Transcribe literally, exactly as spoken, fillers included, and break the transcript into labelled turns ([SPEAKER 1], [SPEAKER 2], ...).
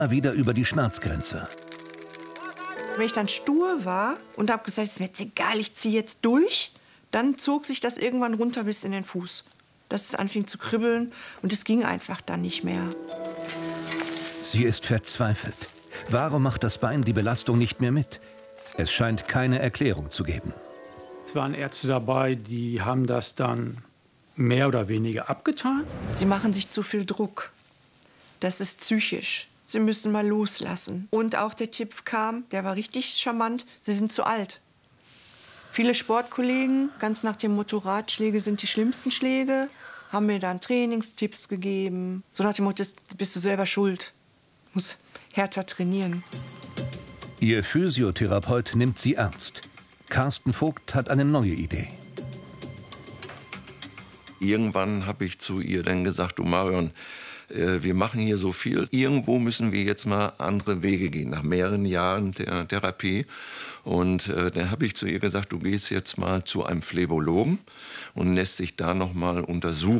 [SPEAKER 1] wieder über die Schmerzgrenze.
[SPEAKER 2] Wenn ich dann stur war und habe gesagt, es ist mir jetzt egal, ich ziehe jetzt durch, dann zog sich das irgendwann runter bis in den Fuß. Dass es anfing zu kribbeln und es ging einfach dann nicht mehr.
[SPEAKER 1] Sie ist verzweifelt. Warum macht das Bein die Belastung nicht mehr mit? Es scheint keine Erklärung zu geben.
[SPEAKER 3] Es waren Ärzte dabei, die haben das dann mehr oder weniger abgetan.
[SPEAKER 2] Sie machen sich zu viel Druck. Das ist psychisch. Sie müssen mal loslassen. Und auch der Tipp kam, der war richtig charmant, Sie sind zu alt. Viele Sportkollegen, ganz nach dem Motto, Ratschläge sind die schlimmsten Schläge, haben mir dann Trainingstipps gegeben. So nach dem Motto, bist du selber schuld, muss härter trainieren.
[SPEAKER 1] Ihr Physiotherapeut nimmt sie ernst. Carsten Vogt hat eine neue Idee.
[SPEAKER 4] Irgendwann habe ich zu ihr dann gesagt, du Marion, äh, wir machen hier so viel. Irgendwo müssen wir jetzt mal andere Wege gehen, nach mehreren Jahren der Therapie. Und äh, dann habe ich zu ihr gesagt, du gehst jetzt mal zu einem Phlebologen und lässt dich da noch mal untersuchen.